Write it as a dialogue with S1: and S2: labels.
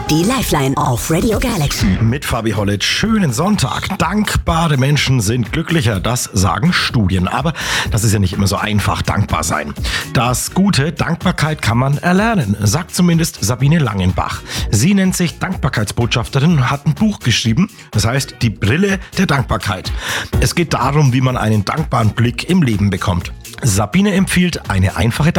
S1: Die Lifeline auf Radio Galaxy.
S2: Mit Fabi Hollitsch. Schönen Sonntag. Dankbare Menschen sind glücklicher, das sagen Studien. Aber das ist ja nicht immer so einfach, dankbar sein. Das Gute, Dankbarkeit kann man erlernen, sagt zumindest Sabine Langenbach. Sie nennt sich Dankbarkeitsbotschafterin und hat ein Buch geschrieben, das heißt Die Brille der Dankbarkeit. Es geht darum, wie man einen dankbaren Blick im Leben bekommt. Sabine empfiehlt eine einfache